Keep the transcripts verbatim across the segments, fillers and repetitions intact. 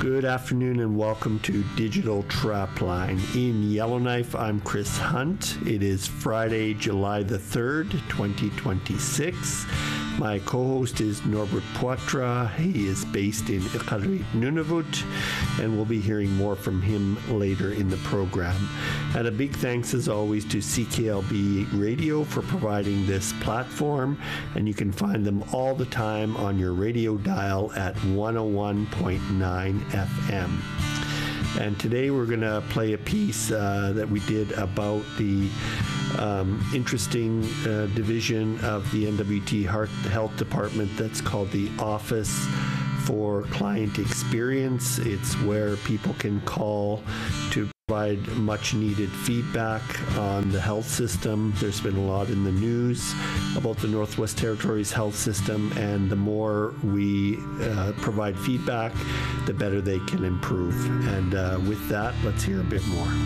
Good afternoon and welcome to Digital Trapline. In Yellowknife, I'm Chris Hunt. It is Friday, July the third, twenty twenty-six. My co-host is Norbert Poitras. He is based in Iqaluit, Nunavut, and we'll be hearing more from him later in the program. And a big thanks, as always, to C K L B Radio for providing this platform, and you can find them all the time on your radio dial at one oh one point nine F M. And today we're going to play a piece uh, that we did about the um, interesting uh, division of the N W T Health Department that's called the Office for Client Experience. It's where people can call to provide much needed feedback on the health system. There's been a lot in the news about the Northwest Territories health system, and the more we uh, provide feedback, the better they can improve. And uh, with that, let's hear a bit more.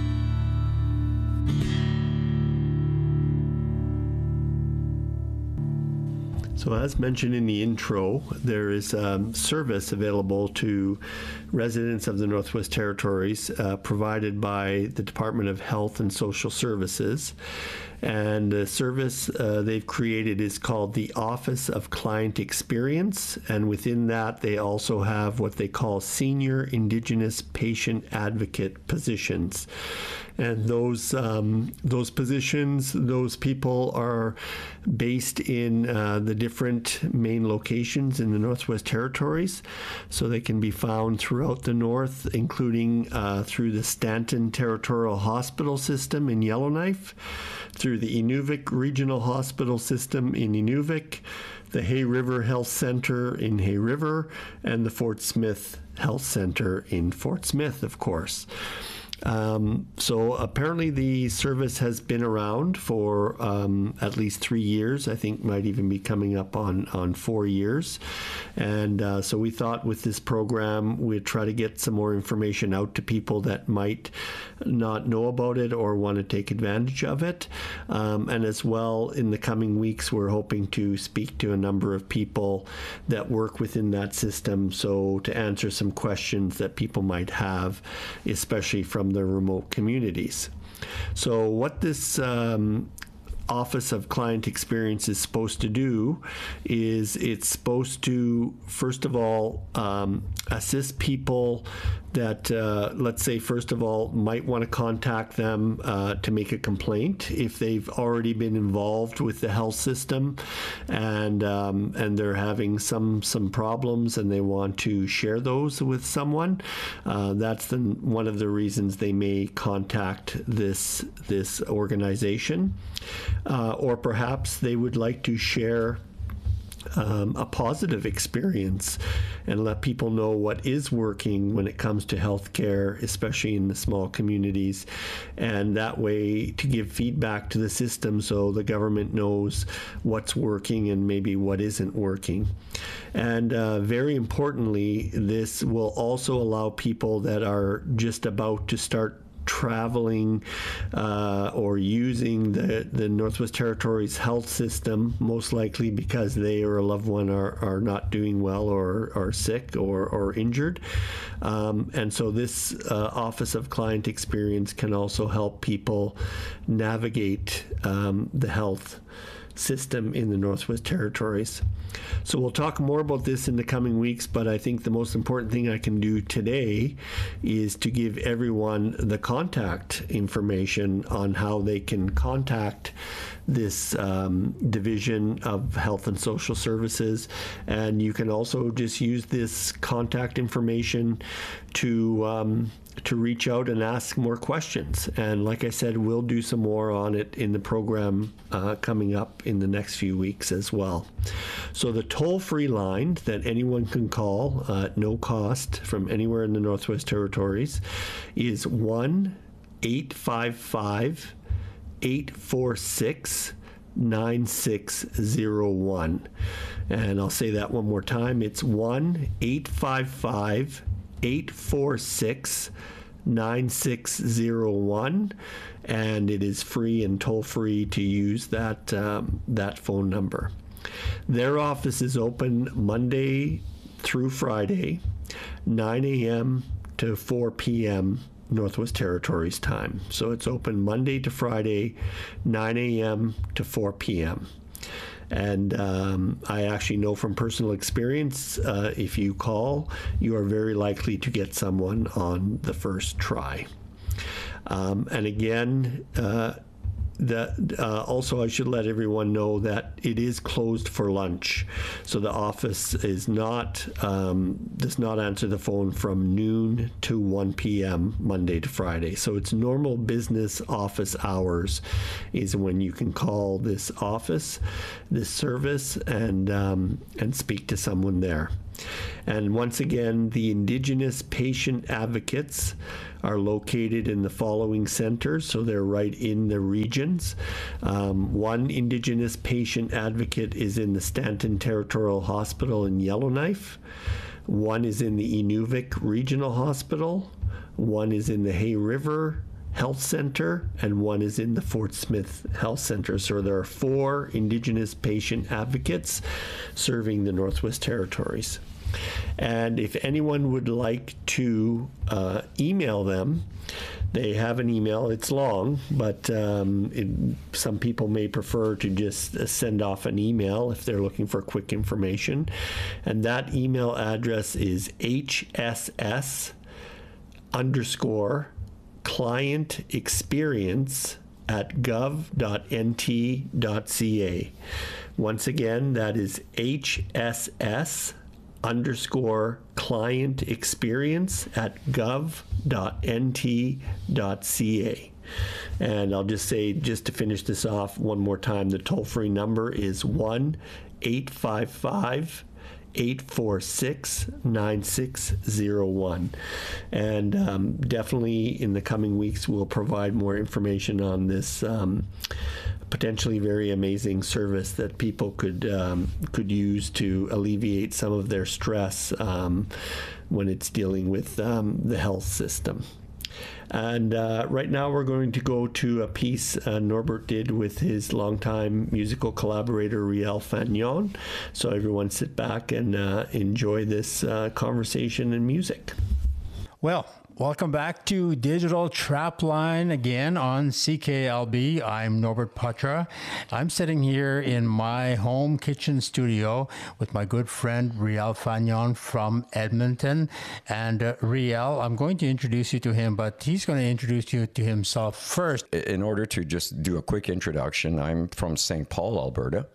So as mentioned in the intro, there is um, service available to residents of the Northwest Territories uh, provided by the Department of Health and Social Services. And the service uh, they've created is called the Office of Client Experience. And within that, they also have what they call Senior Indigenous Patient Advocate positions. And those um, those positions, those people are based in uh, the different main locations in the Northwest Territories. So they can be found throughout the North, including uh, through the Stanton Territorial Hospital System in Yellowknife, through the Inuvik Regional Hospital System in Inuvik, the Hay River Health Center in Hay River, and the Fort Smith Health Center in Fort Smith, of course. Um, so apparently the service has been around for um, at least three years. I think might even be coming up on, on four years. And uh, so we thought with this program, we'd try to get some more information out to people that might not know about it or want to take advantage of it. Um, and as well, in the coming weeks, we're hoping to speak to a number of people that work within that system. So to answer some questions that people might have, especially from the remote communities. So what this um, Office of Client Experience is supposed to do is it's supposed to, first of all, um, assist people that, uh, let's say, first of all, might want to contact them uh, to make a complaint if they've already been involved with the health system and um, and they're having some some problems and they want to share those with someone. Uh, that's the, one of the reasons they may contact this this organization. Uh, or perhaps they would like to share um, a positive experience and let people know what is working when it comes to healthcare, especially in the small communities, and that way to give feedback to the system so the government knows what's working and maybe what isn't working. And uh, very importantly, this will also allow people that are just about to start traveling uh, or using the, the Northwest Territories health system, most likely because they or a loved one are, are not doing well or are sick or, or injured. Um, and so this uh, Office of Client Experience can also help people navigate um, the health system in the Northwest Territories. So we'll talk more about this in the coming weeks, but I think the most important thing I can do today is to give everyone the contact information on how they can contact this um, Division of Health and Social Services. And you can also just use this contact information to um, to reach out and ask more questions. And like I said, we'll do some more on it in the program uh, coming up in the next few weeks as well. So the toll-free line that anyone can call uh, at no cost from anywhere in the Northwest Territories is one eight five five eight four six nine six zero one. And I'll say that one more time. It's one eight five five eight four six nine six zero one, and it is free and toll-free to use that um, that phone number. Their office is open Monday through Friday, nine a.m. to four p.m. Northwest Territories time. So it's open Monday to Friday, nine a.m. to four p.m. And um, I actually know from personal experience, uh, if you call, you are very likely to get someone on the first try. Um, and again, uh, that uh, also I should let everyone know that it is closed for lunch, so the office is not um, does not answer the phone from noon to one p.m. Monday to Friday. So it's normal business office hours is when you can call this office, this service, and um, and speak to someone there. And once again, the Indigenous patient advocates are located in the following centers, so they're right in the regions. Um, one Indigenous patient advocate is in the Stanton Territorial Hospital in Yellowknife. One is in the Inuvik Regional Hospital. One is in the Hay River Health Center, and one is in the Fort Smith Health Center. So there are four Indigenous patient advocates serving the Northwest Territories. And if anyone would like to uh, email them, they have an email. It's long, but um, it, some people may prefer to just uh, send off an email if they're looking for quick information. And that email address is H S S underscore client experience at gov dot n t dot c a. Once again, that is H S S underscore client experience at gov dot n t dot c a. And I'll just say, just to finish this off one more time, the toll-free number is one eight five five eight four six nine six zero one. And um, definitely in the coming weeks, we'll provide more information on this um, potentially very amazing service that people could um, could use to alleviate some of their stress um, when it's dealing with um, the health system. And uh, right now we're going to go to a piece uh, Norbert did with his longtime musical collaborator, Riel Fagnon. So everyone sit back and uh, enjoy this uh, conversation and music. Well, welcome back to Digital Trapline again on C K L B. I'm Norbert Patra. I'm sitting here in my home kitchen studio with my good friend Riel Fagnon from Edmonton. And uh, Riel, I'm going to introduce you to him, but he's going to introduce you to himself first. In order to just do a quick introduction, I'm from Saint Paul, Alberta.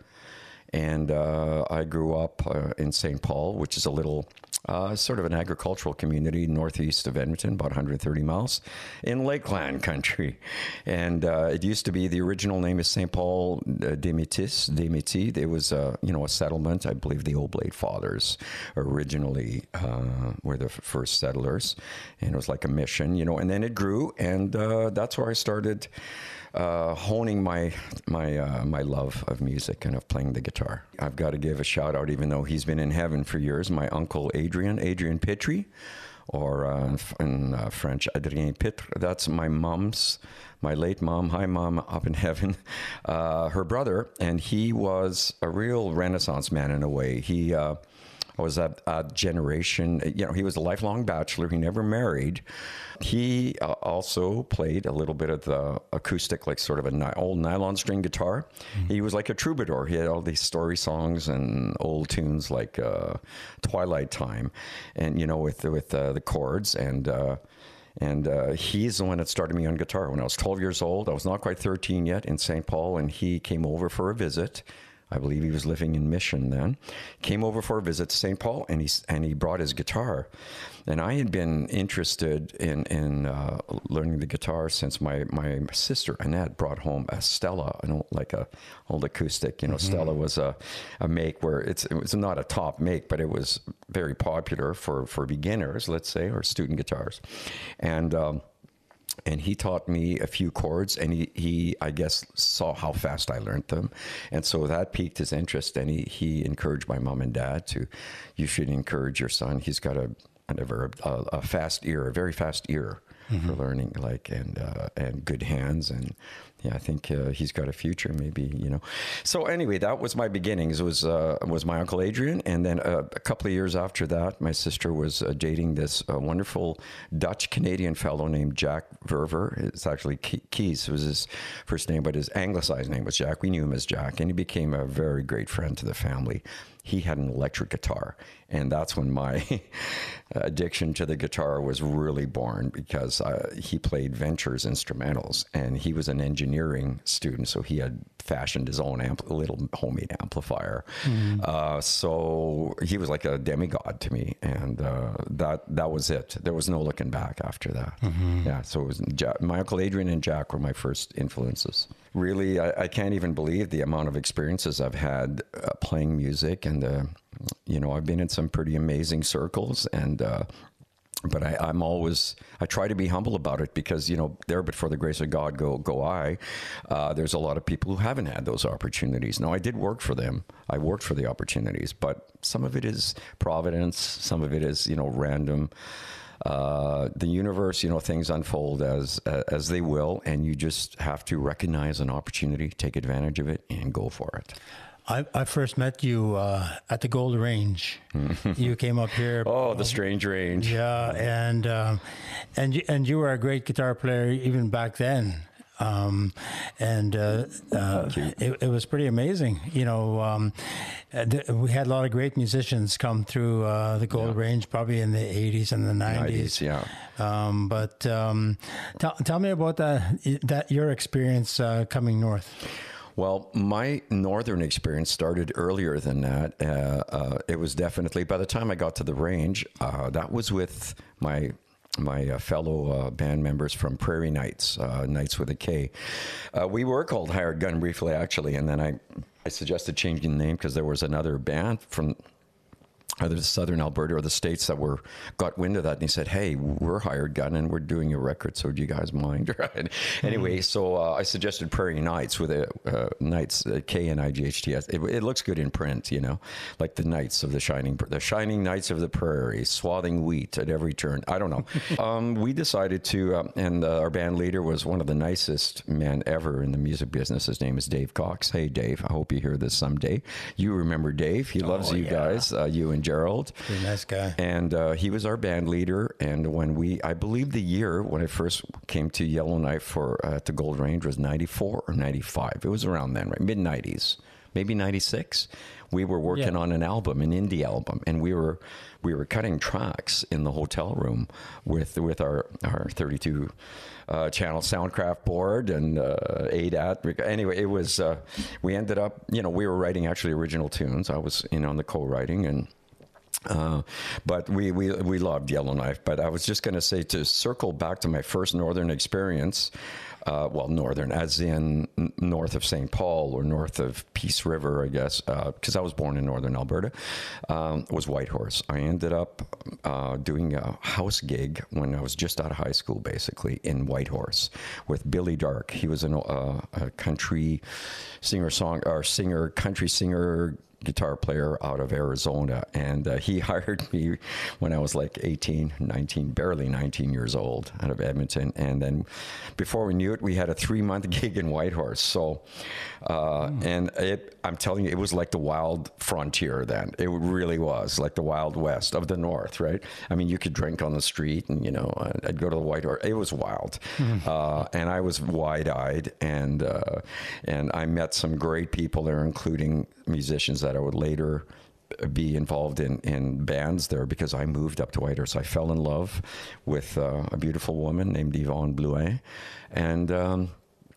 And uh, I grew up uh, in Saint Paul, which is a little uh, sort of an agricultural community northeast of Edmonton, about one hundred thirty miles, in Lakeland country. And uh, it used to be, the original name is Saint Paul uh, des Métis, des Métis. It was, uh, you know, a settlement. I believe the Oblate Fathers originally uh, were the f- first settlers. And it was like a mission, you know, and then it grew. And uh, that's where I started Uh, honing my my uh, my love of music and of playing the guitar. I've got to give a shout out, even though he's been in heaven for years, my uncle Adrian, Adrian Pitry, or uh, in uh, French, Adrien Pitre. That's my mom's, my late mom, hi mom, up in heaven, uh, her brother, and he was a real Renaissance man in a way. He uh, was a, a generation, you know, he was a lifelong bachelor. He never married. He uh, also played a little bit of the acoustic, like sort of an ni- old nylon string guitar. Mm-hmm. He was like a troubadour. He had all these story songs and old tunes like uh, Twilight Time, and, you know, with, with uh, the chords. And uh, and uh, he's the one that started me on guitar. When I was twelve years old, I was not quite thirteen yet, in Saint Paul, and he came over for a visit. I believe he was living in Mission then. Came over for a visit to Saint Paul, and he and he brought his guitar. And I had been interested in in uh, learning the guitar since my, my sister Annette brought home a Stella, I don't like a old acoustic. You know, mm-hmm. Stella was a, a make where it's it was not a top make, but it was very popular for, for beginners, let's say, or student guitars, and. Um, And he taught me a few chords, and he, he, I guess, saw how fast I learned them. And so that piqued his interest, and he, he encouraged my mom and dad to, you should encourage your son. He's got a, a, a, a fast ear, a very fast ear mm-hmm. for learning, like, and uh, and good hands, and yeah, I think uh, he's got a future, maybe, you know. So anyway, that was my beginnings. It was uh, was my Uncle Adrian, and then uh, a couple of years after that, my sister was uh, dating this uh, wonderful Dutch Canadian fellow named Jack Verver. It's actually Keys was his first name, but his anglicized name was Jack. We knew him as Jack, and he became a very great friend to the family. He had an electric guitar, and that's when my addiction to the guitar was really born, because uh, he played Ventures instrumentals, and he was an engineering student, so he had fashioned his own ampl- little homemade amplifier. Mm. Uh, so he was like a demigod to me, and uh, that that was it. There was no looking back after that. Mm-hmm. Yeah, so it was Jack, my Uncle Adrian and Jack were my first influences. Really, I, I can't even believe the amount of experiences I've had uh, playing music, and uh, you know, I've been in some pretty amazing circles, and uh, but I, I'm always, I try to be humble about it, because, you know, there but for the grace of God go go I. Uh, there's a lot of people who haven't had those opportunities. Now, I did work for them. I worked for the opportunities, but some of it is providence. Some of it is, you know, random. Uh, the universe, you know, things unfold as uh, as they will, and you just have to recognize an opportunity, take advantage of it, and go for it. I, I first met you uh, at the Gold Range. You came up here. Oh, the strange range. Yeah, and um, and you, and you were a great guitar player even back then. Um, and uh, uh, it, it was pretty amazing. You know, um, th- we had a lot of great musicians come through uh, the Gold yeah. Range, probably in the eighties and the nineties. nineties, yeah. Um, but um, t- tell me about that, that your experience uh, coming north. Well, my northern experience started earlier than that. Uh, uh, it was definitely, by the time I got to the range, uh, that was with my my uh, fellow uh, band members from Prairie Knights, uh, Knights with a K. Uh, we were called Hired Gun briefly, actually, and then I, I suggested changing the name because there was another band from either southern Alberta or the States that were got wind of that, and he said, "Hey, we're Hired Gun and we're doing a record, so do you guys mind?" Anyway, so uh, I suggested Prairie Knights with a uh, Knights uh, K N I G H T S. It, it looks good in print, you know, like the Knights of the Shining, the Shining Knights of the Prairie, swathing wheat at every turn. I don't know. um, we decided to, uh, and uh, our band leader was one of the nicest men ever in the music business. His name is Dave Cox. Hey, Dave, I hope you hear this someday. You remember Dave? He loves oh, you yeah. guys. Uh, you and Gerald. Pretty nice guy. And uh, he was our band leader. And when we, I believe the year when I first came to Yellowknife for uh, to Gold Range was ninety-four or ninety-five. It was around then, right? mid nineties, maybe ninety-six. We were working yeah. on an album, an indie album, and we were we were cutting tracks in the hotel room with with our our thirty-two uh, channel Soundcraft board and uh, A D A T. Anyway, it was uh, we ended up, you know, we were writing actually original tunes. I was in on the co-writing, and Uh, but we, we we loved Yellowknife. But I was just going to say, to circle back to my first northern experience, uh, well, northern as in n- north of Saint Paul or north of Peace River, I guess, because uh, I was born in northern Alberta, um, was Whitehorse. I ended up uh, doing a house gig when I was just out of high school, basically, in Whitehorse with Billy Dark. He was an, uh, a country singer, song or singer, country singer, guitar player out of Arizona, and uh, he hired me when I was like eighteen, nineteen, barely nineteen years old, out of Edmonton. And then before we knew it, we had a three-month gig in Whitehorse. So, uh, mm. and it, I'm telling you, it was like the wild frontier then. It really was like the Wild West of the North, right? I mean, you could drink on the street, and, you know, I'd go to the Whitehorse. It was wild. Mm. Uh, and I was wide-eyed, and, uh, and I met some great people there, including musicians that I would later be involved in, in bands there, because I moved up to Whitehorse. I fell in love with uh, a beautiful woman named Yvonne Blouin, and um,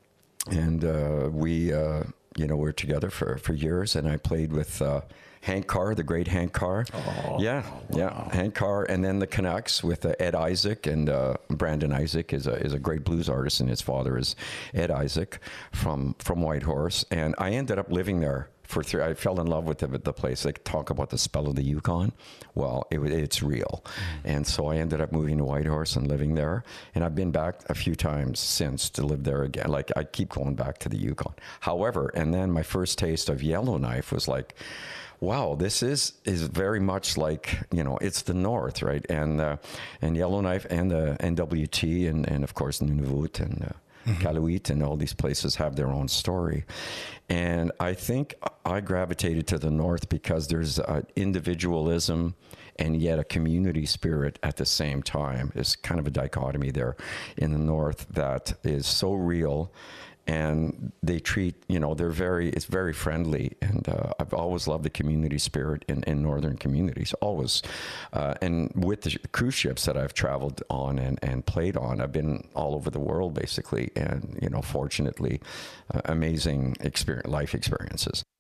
and uh, we uh, you know were together for, for years. And I played with uh, Hank Carr, the great Hank Carr. Oh, yeah, wow. yeah, Hank Carr, and then the Canucks with uh, Ed Isaac, and uh, Brandon Isaac is a is a great blues artist, and his father is Ed Isaac from from Whitehorse. And I ended up living there. For three, I fell in love with the, the place. They talk about the spell of the Yukon. Well, it, it's real. Mm. And so I ended up moving to Whitehorse and living there. And I've been back a few times since to live there again. Like, I keep going back to the Yukon. However, and then my first taste of Yellowknife was like, wow, this is is very much like, you know, it's the North, right? And uh, and Yellowknife and the N W T and, and of course Nunavut and uh, mm-hmm. Qaluit and all these places have their own story. And I think I gravitated to the North because there's uh, individualism and yet a community spirit at the same time. It's kind of a dichotomy there in the North that is so real. And they treat, you know, they're very, it's very friendly. And uh, I've always loved the community spirit in, in northern communities, always. Uh, and with the cruise ships that I've traveled on and, and played on, I've been all over the world, basically. And, you know, fortunately, uh, amazing experience, life experiences.